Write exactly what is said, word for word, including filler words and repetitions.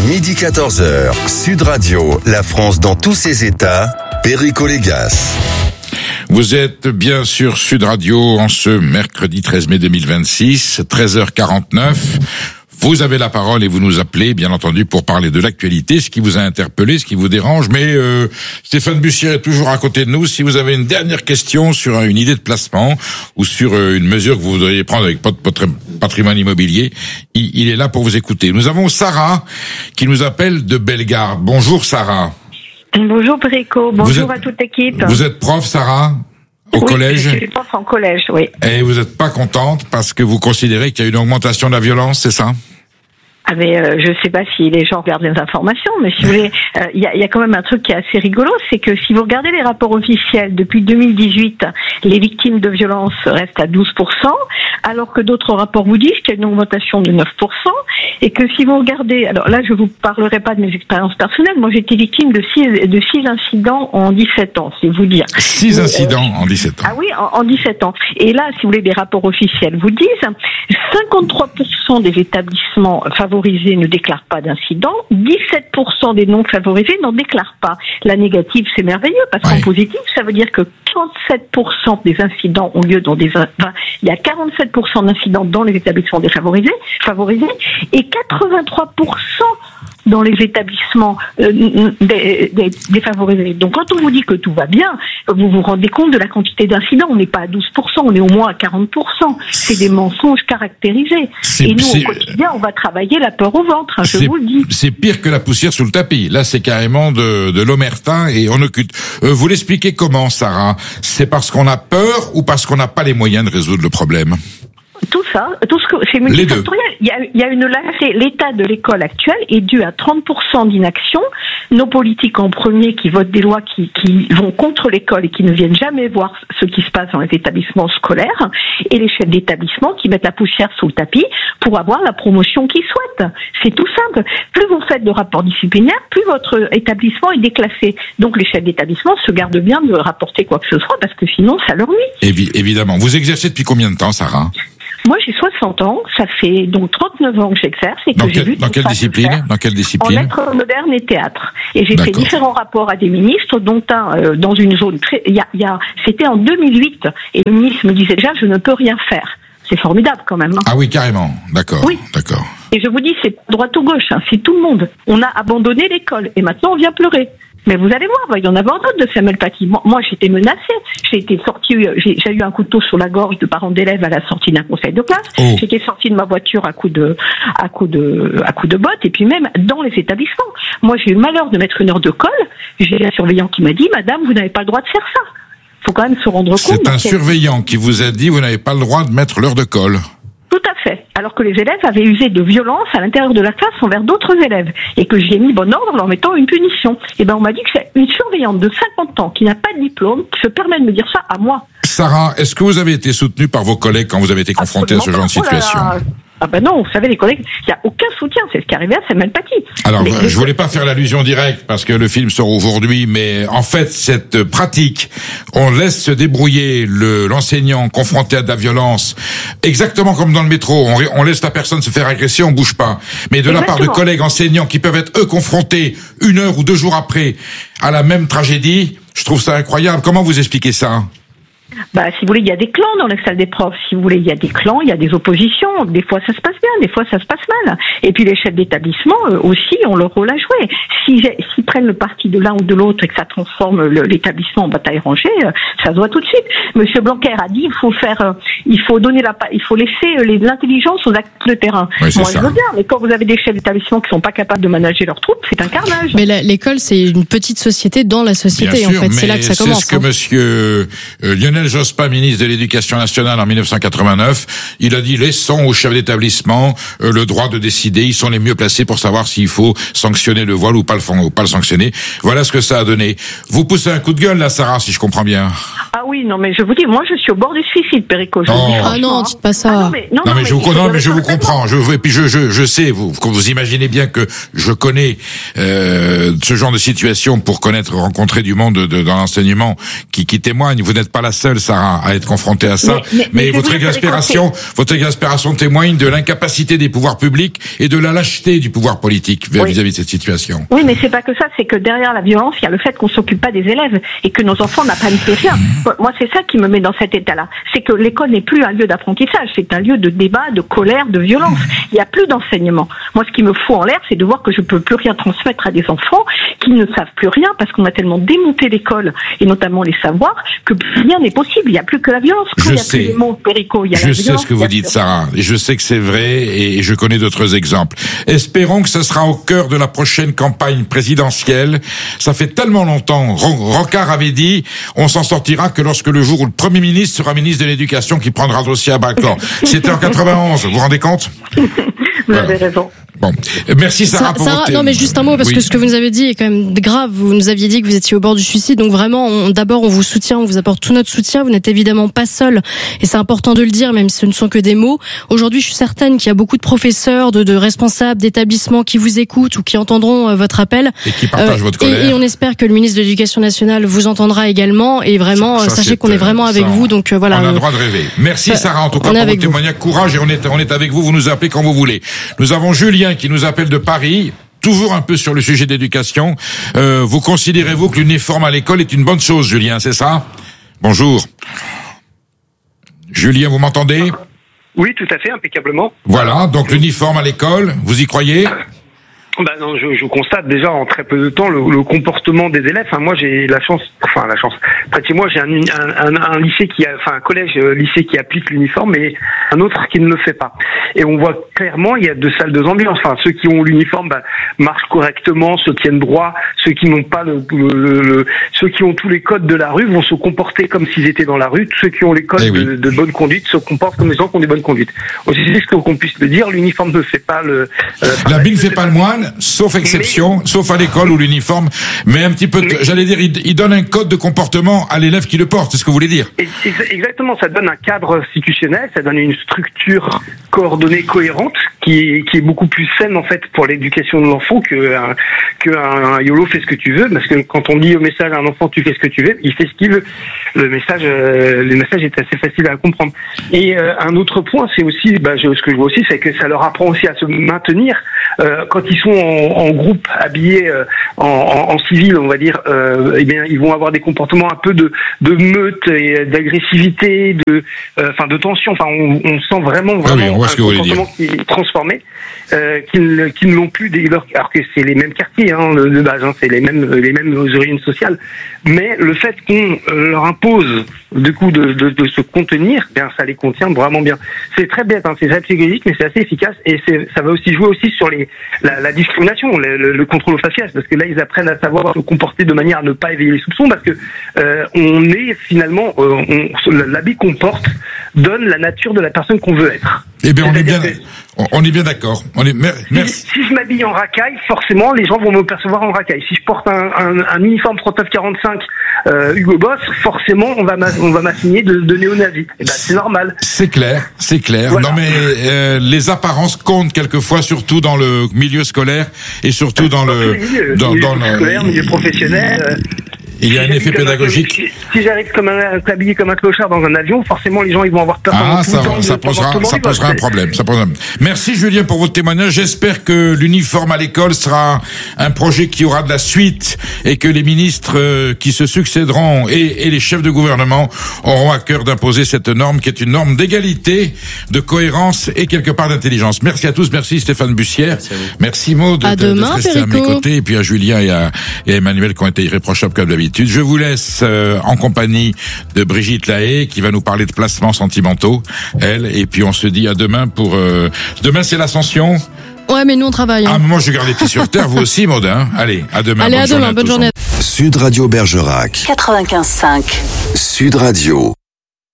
midi quatorze heures, Sud Radio, la France dans tous ses états, Perico Légas. Vous êtes bien sur Sud Radio en ce mercredi treize mai deux mille vingt-six, treize heures quarante-neuf. Vous avez la parole et vous nous appelez, bien entendu, pour parler de l'actualité, ce qui vous a interpellé, ce qui vous dérange. Mais euh, Stéphane Bussière est toujours à côté de nous. Si vous avez une dernière question sur une idée de placement ou sur euh, une mesure que vous voudriez prendre avec votre patrimoine immobilier, il, il est là pour vous écouter. Nous avons Sarah qui nous appelle de Bellegarde. Bonjour Sarah. Bonjour Perico, bonjour êtes, à toute l'équipe. Vous êtes prof, Sarah, au oui, collège? Je suis prof en collège, oui. Et vous n'êtes pas contente parce que vous considérez qu'il y a une augmentation de la violence, c'est ça? Ah mais euh, je sais pas si les gens regardent les informations, mais si vous voulez, il euh, y, a, y a quand même un truc qui est assez rigolo, c'est que si vous regardez les rapports officiels depuis deux mille dix-huit, les victimes de violences restent à douze pour cent, alors que d'autres rapports vous disent qu'il y a une augmentation de neuf pour cent, et que si vous regardez, alors là je vous parlerai pas de mes expériences personnelles, moi j'ai été victime de six de six incidents en dix-sept ans, c'est vous dire. Six incidents euh, en dix-sept ans. Ah oui, en, en dix-sept ans. Et là, si vous voulez, les rapports officiels vous disent cinquante-trois pour cent des établissements favorisés ne déclarent pas d'incident, dix-sept pour cent des non favorisés n'en déclarent pas. La négative, c'est merveilleux, parce qu'en ouais. positif, ça veut dire que quarante-sept pour cent des incidents ont lieu dans des, enfin, il y a quarante-sept pour cent d'incidents dans les établissements défavorisés, favorisés, et quatre-vingt-trois pour cent dans les établissements euh, des, des, défavorisés. Donc quand on vous dit que tout va bien, vous vous rendez compte de la quantité d'incidents. On n'est pas à douze pour cent, on est au moins à quarante pour cent. C'est des mensonges caractérisés. C'est, Et nous, c'est, au quotidien, on va travailler la peur au ventre, hein, je vous le dis. C'est pire que la poussière sous le tapis. Là, c'est carrément de, de l'omerta et on occulte. Euh, vous l'expliquez comment, Sarah? C'est parce qu'on a peur ou parce qu'on n'a pas les moyens de résoudre le problème? Tout ça, tout ce que c'est multifactoriel. Il y a, il y a une lâcheté. L'état de l'école actuelle est dû à trente pour cent d'inaction. Nos politiques en premier qui votent des lois qui, qui vont contre l'école et qui ne viennent jamais voir ce qui se passe dans les établissements scolaires, et les chefs d'établissement qui mettent la poussière sous le tapis pour avoir la promotion qu'ils souhaitent. C'est tout simple. Plus vous faites de rapports disciplinaires, plus votre établissement est déclassé. Donc les chefs d'établissement se gardent bien de rapporter quoi que ce soit, parce que sinon ça leur nuit. Évi- évidemment. Vous exercez depuis combien de temps, Sarah? Moi, j'ai soixante ans. Ça fait donc trente-neuf ans que j'exerce et que dans j'ai quel, vu. Dans quelle discipline? Dans quelle discipline? En lettres modernes et théâtre. Et j'ai D'accord. fait différents rapports à des ministres, dont un euh, dans une zone très. Il y a, il y a, c'était en deux mille huit, et le ministre me disait déjà, je ne peux rien faire. C'est formidable quand même. Hein. Ah oui, carrément. D'accord. Oui. D'accord. Et je vous dis, c'est droite ou gauche, hein, c'est tout le monde. On a abandonné l'école et maintenant on vient pleurer. Mais vous allez voir, il va y en avoir d'autres de Samuel Paty. Moi, moi, j'étais menacée. J'ai été sortie, j'ai, j'ai eu un couteau sur la gorge de parents d'élèves à la sortie d'un conseil de classe. Oh. J'étais sortie de ma voiture à coup de, à coup de, à coup de botte, et puis même dans les établissements. Moi, j'ai eu le malheur de mettre une heure de colle. J'ai un surveillant qui m'a dit, madame, vous n'avez pas le droit de faire ça. Faut quand même se rendre compte. C'est un surveillant qui vous a dit, vous n'avez pas le droit de mettre l'heure de colle. Tout à fait. Alors que les élèves avaient usé de violence à l'intérieur de la classe envers d'autres élèves. Et que j'y ai mis bon ordre en leur mettant une punition. Et ben, on m'a dit que c'est une surveillante de cinquante ans qui n'a pas de diplôme qui se permet de me dire ça à moi. Sarah, est-ce que vous avez été soutenue par vos collègues quand vous avez été confrontée à ce genre de situation? Oh là là. Ah ben non, vous savez, les collègues, il n'y a aucun soutien. C'est ce qui arrivait à Samuel Paty. Alors, les, je les... voulais pas faire l'allusion directe parce que le film sort aujourd'hui, mais en fait, cette pratique, on laisse se débrouiller le, l'enseignant confronté à de la violence, exactement comme dans le métro. On, on laisse la personne se faire agresser, on bouge pas. Mais de Exactement. La part de collègues enseignants qui peuvent être eux confrontés une heure ou deux jours après à la même tragédie, je trouve ça incroyable. Comment vous expliquez ça? Bah, si vous voulez, il y a des clans dans les salles des profs. Si vous voulez, il y a des clans, il y a des oppositions. Des fois, ça se passe bien, des fois, ça se passe mal. Et puis, les chefs d'établissement, eux aussi, ont leur rôle à jouer. Si, s'ils prennent le parti de l'un ou de l'autre et que ça transforme le, l'établissement en bataille rangée, ça se voit tout de suite. Monsieur Blanquer a dit, il faut faire, il faut donner la, il faut laisser les, l'intelligence aux acteurs de terrain. Oui, Moi, ça. je veux bien, mais quand vous avez des chefs d'établissement qui sont pas capables de manager leurs troupes, c'est un carnage. Mais la, l'école, c'est une petite société dans la société, bien en sûr, fait. C'est là que ça commence. C'est ce que hein. monsieur euh, Lionel Jospin, ministre de l'Éducation nationale en dix-neuf cent quatre-vingt-neuf, il a dit laissons aux chefs d'établissement euh, le droit de décider, ils sont les mieux placés pour savoir s'il faut sanctionner le voile ou pas le, ou pas le sanctionner. Voilà ce que ça a donné. Vous poussez un coup de gueule là, Sarah, si je comprends bien. Ah oui, non mais je vous dis, moi je suis au bord du suicide, Perico. Je oh. vous dis ah non, dites pas ça. Ah non, mais, non, non, non, mais, mais je vous, non, mais je vous complètement. comprends. Je, et puis je, je, je sais, vous, vous imaginez bien que je connais euh, ce genre de situation pour connaître, rencontrer du monde de, de, dans l'enseignement qui, qui témoigne. Vous n'êtes pas la seule. seule, Sarah, à être confrontée à ça. Mais, mais, mais, mais votre exaspération, votre exaspération témoigne de l'incapacité des pouvoirs publics et de la lâcheté du pouvoir politique oui. vis-à-vis de cette situation. Oui, mais c'est pas que ça, c'est que derrière la violence, il y a le fait qu'on s'occupe pas des élèves et que nos enfants n'apprennent plus rien. Moi, c'est ça qui me met dans cet état-là. C'est que l'école n'est plus un lieu d'apprentissage, c'est un lieu de débat, de colère, de violence. Il n'y a plus d'enseignement. Moi, ce qui me fout en l'air, c'est de voir que je peux plus rien transmettre à des enfants qui ne savent plus rien parce qu'on a tellement démonté l'école et notamment les savoirs que rien n'est possible. Il n'y a plus que la violence. Quand je il y a sais. Plus les mots péricaux, il y a je la sais violence, ce que vous dites, Sarah, et je sais que c'est vrai, et je connais d'autres exemples. Espérons que ce sera au cœur de la prochaine campagne présidentielle. Ça fait tellement longtemps. Rocard avait dit, on s'en sortira que lorsque le jour où le Premier ministre sera ministre de l'Éducation qui prendra le dossier à bras-le-corps. C'était en quatre-vingt-onze, vous vous rendez compte? Vous voilà. avez raison. Bon, merci Sarah Sa- pour Sarah, votre... non mais juste un mot parce oui. que ce que vous nous avez dit est quand même grave. Vous nous aviez dit que vous étiez au bord du suicide, donc vraiment, on, d'abord on vous soutient, on vous apporte tout notre soutien. Vous n'êtes évidemment pas seul et c'est important de le dire, même si ce ne sont que des mots. Aujourd'hui, je suis certaine qu'il y a beaucoup de professeurs, de, de responsables, d'établissements qui vous écoutent ou qui entendront euh, votre appel et qui partagent euh, votre colère. Et, et on espère que le ministre de l'Éducation nationale vous entendra également. Et vraiment, ça, ça, sachez qu'on est vraiment avec ça, vous. Donc euh, voilà. On a le euh, droit de rêver. Merci ça, Sarah en tout cas pour votre témoignage, courage et on est on est avec vous. Vous nous appelez quand vous voulez. Nous avons Julien qui nous appelle de Paris, toujours un peu sur le sujet d'éducation. Euh, vous considérez-vous que l'uniforme à l'école est une bonne chose, Julien, c'est ça? Bonjour. Julien, vous m'entendez? Oui, tout à fait, impeccablement. Voilà, donc l'uniforme à l'école, vous y croyez? Bah non, je, je constate déjà en très peu de temps le, le comportement des élèves. Enfin, moi, j'ai la chance, enfin la chance. Près de chez moi, j'ai un, un, un, un lycée qui a, enfin un collège, euh, lycée qui applique l'uniforme, et un autre qui ne le fait pas. Et on voit clairement, il y a deux salles, deux ambiances. Enfin, ceux qui ont l'uniforme bah, marchent correctement, se tiennent droit. Ceux qui n'ont pas le, le, le, ceux qui ont tous les codes de la rue vont se comporter comme s'ils étaient dans la rue. Ceux qui ont les codes eh oui. de, de bonne conduite se comportent comme les gens qui ont des bonnes conduites. Aussi, c'est ce qu'on puisse le dire. L'uniforme ne fait pas le. Euh, la bille ne fait pas le moine. Sauf exception, mais, sauf à l'école où l'uniforme, mais un petit peu, mais, j'allais dire, il, il donne un code de comportement à l'élève qui le porte, c'est ce que vous voulez dire. Exactement, ça donne un cadre institutionnel, ça donne une structure coordonnée, cohérente, qui est, qui est beaucoup plus saine en fait pour l'éducation de l'enfant que un, que un, un YOLO fais ce que tu veux, parce que quand on dit au message à un enfant tu fais ce que tu veux, il fait ce qu'il veut. Le message, euh, le message est assez facile à comprendre. Et euh, un autre point, c'est aussi, bah, je, ce que je vois aussi, c'est que ça leur apprend aussi à se maintenir euh, quand ils sont en en groupe, habillés euh, en, en, en civil, on va dire, euh, eh bien, ils vont avoir des comportements un peu de, de meute et d'agressivité, de, enfin, euh, de tension. Enfin, on, on sent vraiment, vraiment ah oui, on voit un ce que vous comportement qui est transformé, euh, qui ne, qui ne l'ont plus dès lors, alors que c'est les mêmes quartiers, hein, de, de base, hein, c'est les mêmes, les mêmes origines sociales. Mais le fait qu'on euh, leur impose, du coup, de, de, de se contenir, bien, ça les contient vraiment bien. C'est très bête, hein, c'est très psychologique, mais c'est assez efficace, et c'est, ça va aussi jouer aussi sur les, la, la discrimination, le, le, le contrôle au faciès, parce que là ils apprennent à savoir se comporter de manière à ne pas éveiller les soupçons, parce que euh, on est finalement, euh, on, l'habit qu'on porte donne la nature de la personne qu'on veut être. Eh bien, on est bien, on est bien d'accord. On est, merci. Si, si je m'habille en racaille, forcément, les gens vont me percevoir en racaille. Si je porte un, un, un uniforme trente-neuf quarante-cinq euh, Hugo Boss, forcément, on va on va m'assigner de, de néo-nazi. Eh ben, c'est normal. C'est clair, c'est clair. Voilà. Non, mais euh, les apparences comptent quelquefois, surtout dans le milieu scolaire et surtout dans le milieu, dans, milieu dans scolaire, le milieu professionnel. Euh, Il y a un effet pédagogique. Si, si j'arrive comme un, habillé comme un clochard dans un avion, forcément les gens ils vont avoir peur. Ah, ça, temps, ça posera, ça posera un problème. Ça posera... Merci Julien pour votre témoignage. J'espère que l'uniforme à l'école sera un projet qui aura de la suite et que les ministres euh, qui se succéderont et, et les chefs de gouvernement auront à cœur d'imposer cette norme qui est une norme d'égalité, de cohérence et quelque part d'intelligence. Merci à tous. Merci Stéphane Bussière. Merci, merci Maud de, de, de rester Perico. À mes côtés et puis à Julien et à, et à Emmanuel qui ont été irréprochables comme d'habitude. Je vous laisse euh, en compagnie de Brigitte Lahaye qui va nous parler de placements sentimentaux, elle, et puis on se dit à demain pour... Euh, demain c'est l'Ascension. Ouais, mais nous on travaille. Hein. Ah, moi je garde les pieds sur terre, vous aussi Maud, hein. Allez, à demain. Allez, bonne à demain, journée bonne journée. Sud Radio Bergerac. quatre-vingt-quinze virgule cinq. Sud Radio.